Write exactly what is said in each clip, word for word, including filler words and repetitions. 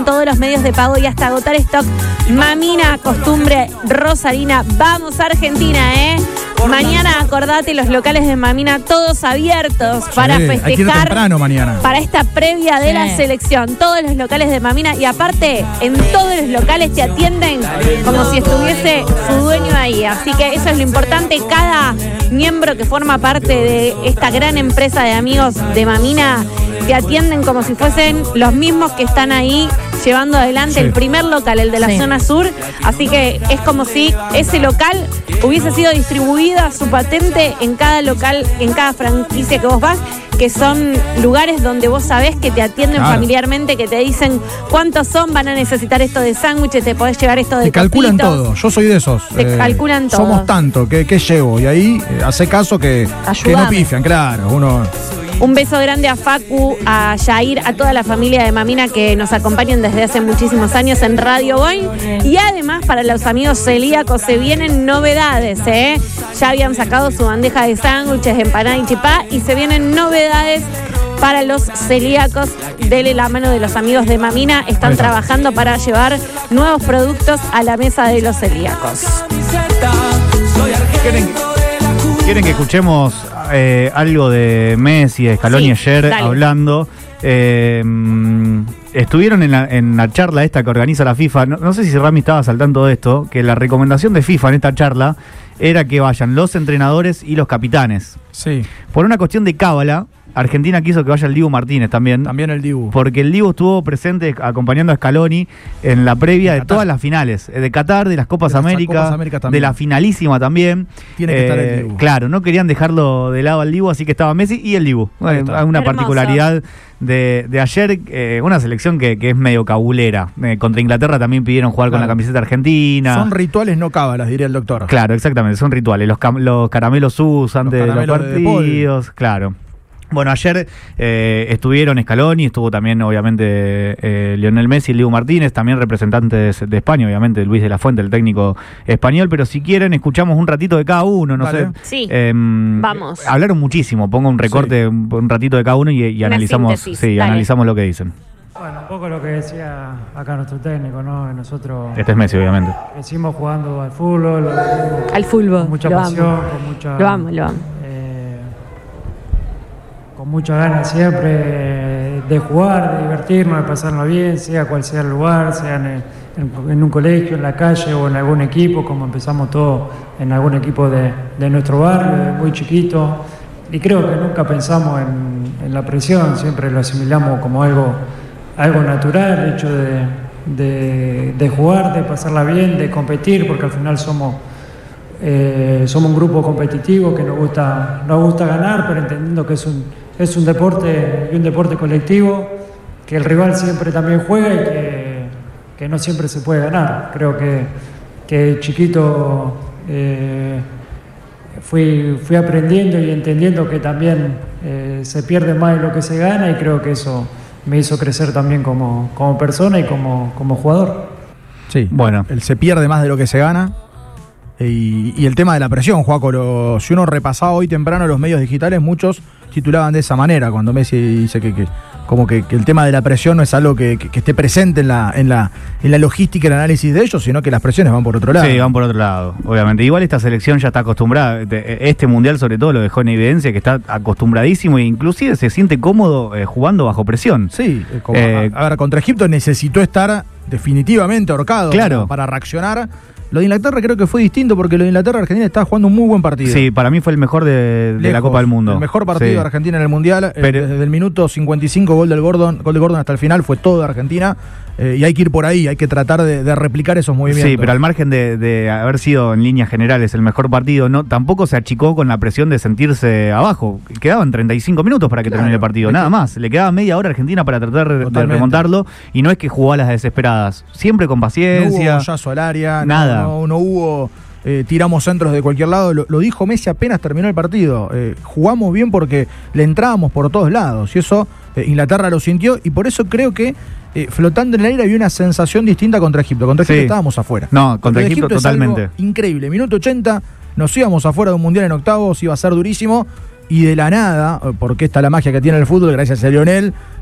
todos los medios de pago y hasta agotar stock. Mamina, costumbre rosarina. Vamos Argentina, ¿eh? Mañana, acordate, los locales de Mamina todos abiertos para sí, festejar. hay que ir temprano mañana. Para esta previa de sí. la selección. Todos los locales de Mamina y aparte, en todos los locales te atienden como si estuviese su dueño ahí. Así que eso es lo importante. Cada miembro que forma parte de esta gran empresa de amigos de Mamina te atienden como si fuesen los mismos que están ahí llevando adelante sí. el primer local, el de la sí. zona sur. Así que es como si ese local hubiese sido distribuida su patente en cada local, en cada franquicia que vos vas, que son lugares donde vos sabés que te atienden claro. familiarmente, que te dicen cuántos son, van a necesitar esto de sándwiches, te podés llevar esto de Te calculan copitos. todo, yo soy de esos. Te eh, calculan todo. Somos tanto, que, que llevo, y ahí eh, hace caso que, que no pifian, claro, uno... Un beso grande a Facu, a Yair, a toda la familia de Mamina que nos acompañan desde hace muchísimos años en Radio Boing. Y además, para los amigos celíacos se vienen novedades, ¿eh? Ya habían sacado su bandeja de sándwiches, empanada y chipá, y se vienen novedades para los celíacos. Dele la mano de los amigos de Mamina. Están trabajando para llevar nuevos productos a la mesa de los celíacos. ¿Quieren, quieren que escuchemos eh, algo de Messi, de Scaloni sí, ayer dale. hablando? Eh, estuvieron en la, en la charla esta que organiza la FIFA. No, no sé si Rami estaba saltando de esto, que la recomendación de FIFA en esta charla era que vayan los entrenadores y los capitanes. Sí. Por una cuestión de cábala, Argentina quiso que vaya el Dibu Martínez también. También el Dibu. Porque el Dibu estuvo presente acompañando a Scaloni en la previa de, de todas las finales. De Qatar, de las Copas de América, Copas América de la finalísima también. Tiene que eh, estar el Dibu. Claro, no querían dejarlo de lado al Dibu, así que estaba Messi y el Dibu. Hay una Hermoso. particularidad de, de ayer, eh, una selección que, que es medio cabulera. Eh, contra Inglaterra también pidieron jugar claro. con la camiseta argentina. Son rituales, no cábalas, diría el doctor. Claro, exactamente, son rituales. Los, cam- los caramelos sus antes los de los partidos, de claro. Bueno, ayer eh, estuvieron Scaloni, estuvo también obviamente eh, Lionel Messi y Dibu Martínez, también representantes de España, obviamente Luis de la Fuente, el técnico español, pero si quieren escuchamos un ratito de cada uno, no vale. sé. Sí, eh, vamos. Hablaron muchísimo, pongo un recorte, sí. un, un ratito de cada uno y, y analizamos, síntesis, sí, analizamos lo que dicen. Bueno, un poco lo que decía acá nuestro técnico, ¿no? Nosotros... Este es Messi, obviamente. Decimos jugando al fútbol. Al fútbol, con mucha lo pasión, amo. con mucha... Lo amo, lo amo. Con muchas ganas siempre de jugar, de divertirnos, de pasarnos bien, sea cual sea el lugar, sea en, en, en un colegio, en la calle o en algún equipo, como empezamos todos en algún equipo de, de nuestro barrio, muy chiquito. Y creo que nunca pensamos en, en la presión, siempre lo asimilamos como algo, algo natural, el hecho de, de, de jugar, de pasarla bien, de competir, porque al final somos... Eh, somos un grupo competitivo que nos gusta, nos gusta ganar, pero entendiendo que es un, es un deporte y un deporte colectivo, que el rival siempre también juega y que, que no siempre se puede ganar. Creo que, que chiquito eh, fui, fui aprendiendo y entendiendo que también eh, se pierde más de lo que se gana, y creo que eso me hizo crecer también como, como persona y como, como jugador. Sí, bueno, él se pierde más de lo que se gana. Y, y el tema de la presión, Joaco, lo, si uno repasaba hoy temprano los medios digitales, muchos titulaban de esa manera, cuando Messi dice que, que como que, que el tema de la presión no es algo que, que, que esté presente en la, en la en la logística y el análisis de ellos, sino que las presiones van por otro lado. Sí, van por otro lado, obviamente. Igual esta selección ya está acostumbrada, este mundial sobre todo lo dejó en evidencia, que está acostumbradísimo e inclusive se siente cómodo eh, jugando bajo presión. Sí, como, eh, a, a ver, contra Egipto necesitó estar definitivamente ahorcado claro. para, para reaccionar. Lo de Inglaterra creo que fue distinto, porque lo de Inglaterra-Argentina estaba jugando un muy buen partido. Sí, para mí fue el mejor de, de Lejos, la Copa del Mundo. El mejor partido sí. de Argentina en el Mundial. Pero, eh, desde el minuto cincuenta y cinco, gol del Gordon, gol de Gordon hasta el final, fue todo de Argentina. Eh, y hay que ir por ahí, hay que tratar de, de replicar esos movimientos. Sí, pero al margen de, de haber sido en líneas generales el mejor partido, no tampoco se achicó con la presión de sentirse abajo. Quedaban treinta y cinco minutos para que claro, termine el partido, nada que... más. Le quedaba media hora a Argentina para tratar Totalmente. de remontarlo, y no es que jugó a las desesperadas, siempre con paciencia. No hubo hoyazo al área, nada. No, no, no hubo... Eh, tiramos centros de cualquier lado, lo, lo dijo Messi apenas terminó el partido. Eh, jugamos bien porque le entrábamos por todos lados, y eso eh, Inglaterra lo sintió, y por eso creo que eh, flotando en el aire había una sensación distinta contra Egipto. Contra Egipto sí. estábamos afuera. No, contra, contra Egipto, Egipto totalmente. Increíble. Minuto ochenta, nos íbamos afuera de un mundial en octavos, iba a ser durísimo, y de la nada, porque está la magia que tiene el fútbol, gracias a Lionel,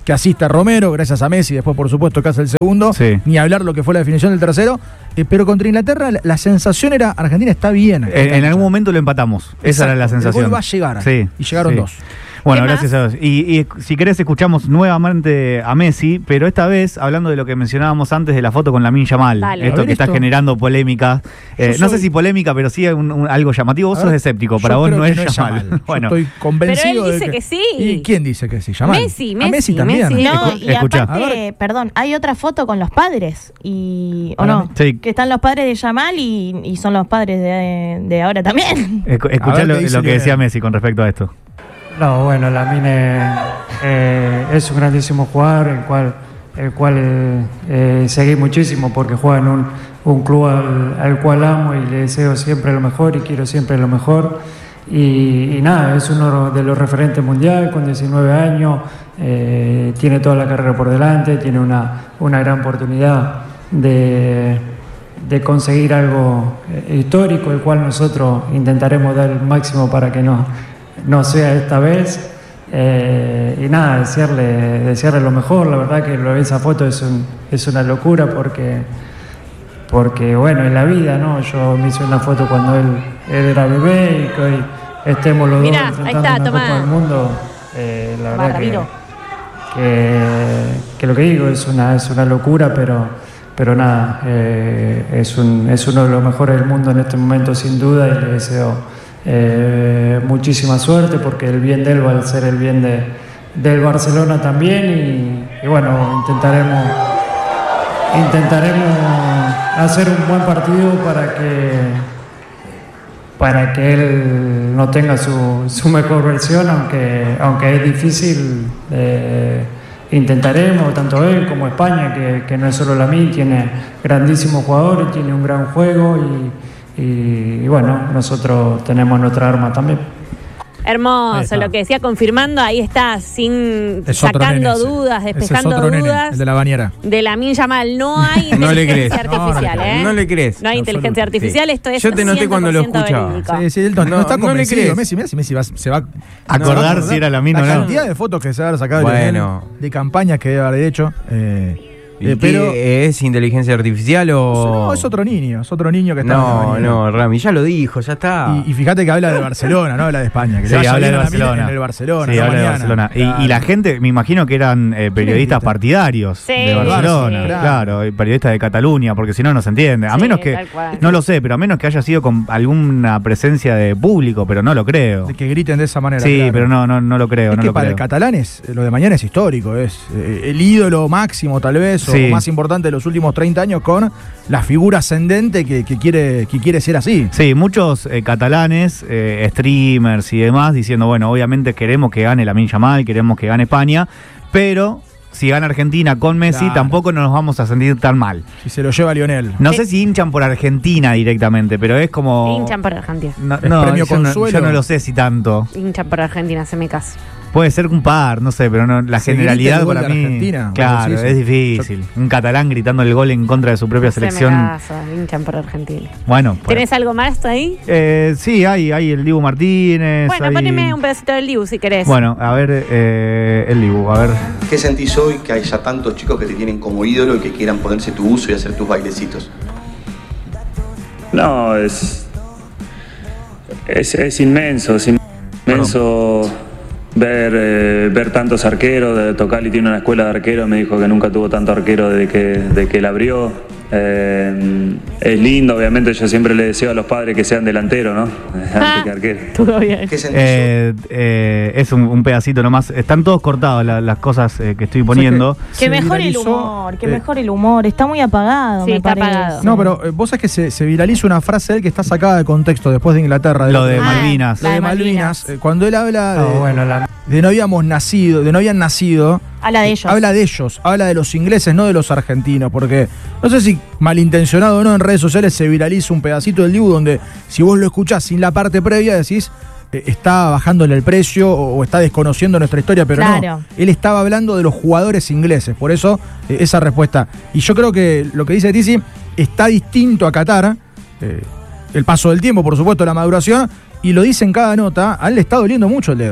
que asiste a Romero, gracias a Messi, después por supuesto que hace el segundo, sí. ni hablar lo que fue la definición del tercero, eh, pero contra Inglaterra la, la sensación era, Argentina está bien. En, en algún momento lo empatamos, esa Exacto. era la sensación. El gol va a llegar, sí, y llegaron sí. dos. Bueno, gracias a Dios. Y, y si querés escuchamos nuevamente a Messi, pero esta vez hablando de lo que mencionábamos antes de la foto con Lamine Yamal. Dale. Esto que esto. está generando polémica. Eh, no sé si polémica, pero sí un, un, algo llamativo. Vos sos escéptico, para vos no es, no es Yamal. Yamal. Bueno, yo estoy convencido. Pero él dice de que, que sí. ¿Y quién dice que sí? Yamal. Messi, Messi. A Messi también. Messi. No, y Escuchá. aparte, perdón, hay otra foto con los padres. y ¿O no? Sí. Que están los padres de Yamal y, y son los padres de, de ahora también. Escuchá lo, lo que decía Messi con respecto a esto. No, bueno, Lamine eh, es un grandísimo jugador, el cual, el cual eh, seguí muchísimo porque juega en un, un club al, al cual amo y le deseo siempre lo mejor y quiero siempre lo mejor. Y, y nada, es uno de los referentes mundial con diecinueve años, eh, tiene toda la carrera por delante, tiene una, una gran oportunidad de, de conseguir algo eh, histórico, el cual nosotros intentaremos dar el máximo para que no... no sea esta vez, eh, y nada, desearle, desearle lo mejor. La verdad que lo, esa foto es, un, es una locura porque, porque, bueno, en la vida, ¿no? Yo me hice una foto cuando él, él era bebé y que hoy estemos los Mirá, dos ahí enfrentando está, una tomá. Copa del Mundo, eh, la verdad que, Ramiro. que, que lo que digo es una, es una locura, pero, pero nada, eh, es, un, es uno de los mejores del mundo en este momento sin duda y le deseo Eh, muchísima suerte porque el bien de él va a ser el bien de, del Barcelona también y, y bueno, intentaremos intentaremos hacer un buen partido para que para que él no tenga su, su mejor versión, aunque, aunque es difícil. eh, intentaremos, tanto él como España, que, que no es solo Lamine, tiene grandísimos jugadores, tiene un gran juego y Y, y bueno, nosotros tenemos nuestra arma también. Hermoso, lo que decía, confirmando, ahí está, sin Es sacando nene, dudas, ese. despejando Ese es otro dudas. nene, el de la bañera. De Lamine Yamal. No hay No le inteligencia crees. artificial, No, no le ¿eh? No le crees. No hay inteligencia Absoluto. artificial, Sí. esto es Yo te noté cuando lo cien por ciento escuchaba. verídico. Sí, sí, él no, No, no está no le convencido. crees. Messi, Messi, Messi va, se va A acordar si era Lamine o La no. cantidad de fotos que se ha sacado Bueno. de, de campañas que debe haber hecho. Eh, ¿Y eh, qué, pero es inteligencia artificial o...? no, es otro niño, es otro niño que está en la No, bañera. no, Rami, ya lo dijo, ya está. Y, y fíjate que habla de Barcelona, no habla de España. Que Sí, le vaya habla de bien a Lamine Barcelona. En el Barcelona. Sí, no habla de mañana. Barcelona. Y- Claro. Y, la gente, me imagino que eran eh, periodistas Sí, partidarios Sí, de Barcelona, sí. claro, y periodistas de Cataluña, porque si no, no se entiende. A Sí, menos que, tal cual. no lo sé, pero a menos que haya sido con alguna presencia de público, pero no lo creo. De que griten de esa manera. Sí, claro. pero no, no, no lo creo, Es no que lo para creo. el catalán es, lo de mañana es histórico, es eh, el ídolo máximo tal vez, Sí. o más importante de los últimos treinta años con la figura ascendente que, que quiere, que quiere ser así. Sí, muchos eh, catalanes, eh, streamers y demás, diciendo, bueno, obviamente queremos que gane Lamine Yamal, queremos que gane España, pero si gana Argentina con Messi, Claro. tampoco nos vamos a sentir tan mal. Si se lo lleva Lionel. No sé si hinchan por Argentina directamente, pero es como... Hinchan por Argentina. No, ¿Es no, premio yo, no, consuelo? yo no lo sé si tanto. Hinchan por Argentina, se me caso. Puede ser un par, no sé, pero no, la Se generalidad grita el gol para de mí. Argentina, claro, vos decís. es difícil. Un catalán gritando el gol en contra de su propia Se me selección. caso, hinchan por Argentina. Bueno, pues, ¿Tenés algo más ahí? eh, sí, hay, hay el Dibu Martínez. Bueno, hay- poneme un pedacito del Dibu si querés. Bueno, a ver, eh, el Dibu, a ver. ¿Qué sentís hoy que haya tantos chicos que te tienen como ídolo y que quieran ponerse tu uso y hacer tus bailecitos? No, es, es, es inmenso, es inmenso ver, eh, ver tantos arqueros. De Tocali tiene una escuela de arqueros, me dijo que nunca tuvo tanto arquero desde que, desde que él abrió. Eh, es lindo, obviamente yo siempre le deseo a los padres que sean delanteros, ¿no? Antes que arquero. Todo bien. ¿Qué sentís Eh, eh, es un, un pedacito nomás. Están todos cortados la- las cosas eh, que estoy poniendo. Que Se mejore el viralizó, humor, que eh, mejore el humor. Está muy apagado, Sí, me está parece. apagado. No, pero eh, vos sabés que se, se viraliza una frase de él que está sacada de contexto después de Inglaterra. Lo de Ah, Malvinas. Lo la de de Malvinas. Malvinas. eh, Cuando él habla de, No, bueno, la- de no habíamos nacido, de no habían nacido. Habla de ellos. Habla de ellos, habla de los ingleses, no de los argentinos, porque no sé si malintencionado o no, en redes sociales se viraliza un pedacito del Dibu donde si vos lo escuchás sin la parte previa decís eh, está bajándole el precio o, o está desconociendo nuestra historia, pero Claro. no. Él estaba hablando de los jugadores ingleses, por eso eh, esa respuesta. Y yo creo que lo que dice Tizi está distinto a Qatar, eh, el paso del tiempo, por supuesto, la maduración, y lo dice en cada nota, a él le está doliendo mucho el dedo.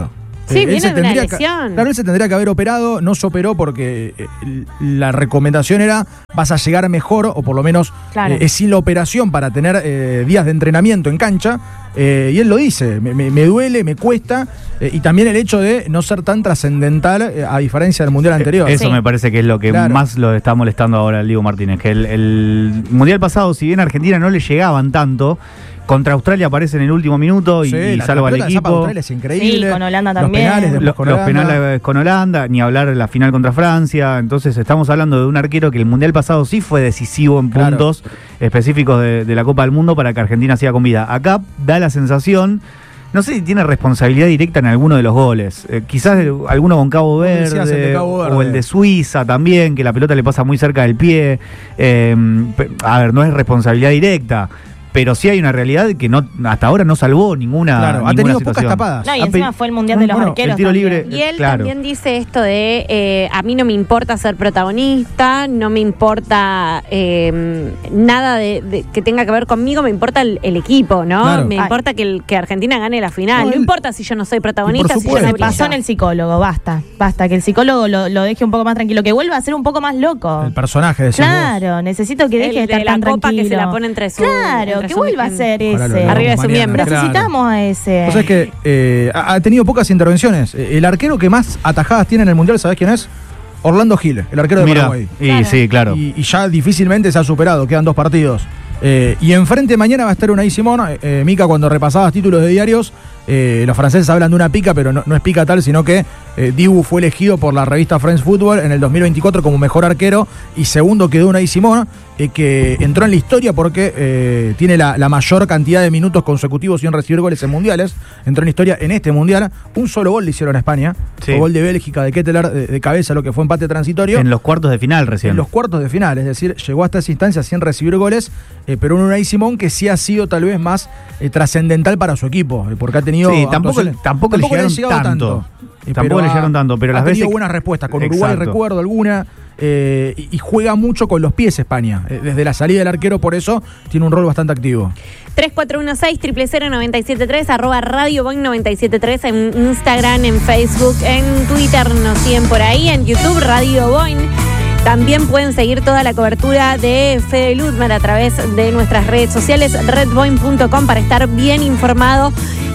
Sí, Eh, él viene se de una tendría que- lesión. Claro, él se tendría que haber operado, no se operó porque eh, la recomendación era vas a llegar mejor, o por lo menos Claro. eh, es sin la operación para tener eh, días de entrenamiento en cancha. Eh, y él lo dice, me, me- me duele, me cuesta, eh, y también el hecho de no ser tan trascendental eh, a diferencia del Mundial anterior. Eso Sí. me parece que es lo que Claro. más lo está molestando ahora al Diego Martínez, que el, el Mundial pasado, si bien a Argentina no le llegaban tanto, contra Australia aparece en el último minuto y, Sí, y la- salva la al pelota de Zapa equipo. Australia es increíble. Sí, con Holanda Los también. penales después Los, con los Holanda. penales con Holanda, ni hablar de la final contra Francia. Entonces estamos hablando de un arquero que el Mundial pasado sí fue decisivo en Claro. puntos específicos de, de la Copa del Mundo para que Argentina siga con vida. Acá da la sensación, no sé si tiene responsabilidad directa en alguno de los goles. Eh, quizás el- alguno con Cabo Vos decías el de Verde, Cabo Verde. o el de Suiza también, que la pelota le pasa muy cerca del pie. Eh, pe- a ver, no es responsabilidad directa. Pero sí hay una realidad que no hasta ahora no salvó ninguna, Claro, ha ninguna tenido situación. pocas tapadas. No, y Ha encima pe- fue el Mundial de los Bueno, Arqueros el tiro también. libre. Y él Claro. también dice esto de eh, a mí no me importa ser protagonista, no me importa eh, nada de, de- que tenga que ver conmigo, me importa el, el equipo, ¿no? Claro. Me Ay. importa que, el- que Argentina gane la final. No, No, él- importa si yo no soy protagonista, Y por si yo no supuesto. Se pasó en el psicólogo, basta, basta, que el psicólogo lo, lo deje un poco más tranquilo, que vuelva a ser un poco más loco. El personaje de Claro, necesito que deje El de estar de la tan copa que tranquilo. se la pone entre su- Claro, entre que su- vuelva a en- ser Ojalá lo ese. veamos Arriba de su mañana. miembro. Claro. Necesitamos a ese. O sea, es que eh, ha ha tenido pocas intervenciones. Eh, El arquero que más atajadas tiene en el Mundial, ¿sabés quién es? Orlando Giles, el arquero de Mira, Paraguay. y Claro. sí, claro. Y, y ya difícilmente se ha superado, quedan dos partidos. Eh, y enfrente mañana va a estar Unai Simón. Eh, eh, Mica, cuando repasabas títulos de diarios, eh, los franceses hablan de una pica, pero no, no es pica tal, sino que eh, Dibu fue elegido por la revista France Football en el dos mil veinticuatro como mejor arquero, y segundo quedó Unai Simón, eh, que entró en la historia porque eh, tiene la, la mayor cantidad de minutos consecutivos sin recibir goles en mundiales. Entró en la historia en este mundial. Un solo gol le hicieron a España. Sí. El gol de Bélgica, de Ketteler, de, de cabeza, lo que fue empate transitorio. En los cuartos de final recién. En los cuartos de final, es decir, llegó hasta esa instancia sin recibir goles, eh, pero un Unai Simón que sí ha sido tal vez más eh, trascendental para su equipo, eh, porque ha tenido... Sí, tampoco, actuaciones- tampoco, le han llegaron llegado tanto. Eh, Tampoco pero le ha- llegaron tanto, pero ha las tenido veces... buenas respuestas, con Uruguay Exacto. recuerdo alguna, eh, y, y juega mucho con los pies España, eh, desde la salida del arquero, por eso tiene un rol bastante activo. tres cuatro uno seis, cero cero cero, nueve siete tres, arroba Radio Boing noventa y siete tres en Instagram, en Facebook, en Twitter, nos siguen por ahí, en YouTube, Radio Boing. También pueden seguir toda la cobertura de Fede Ludmer a través de nuestras redes sociales, redboing punto com, para estar bien informado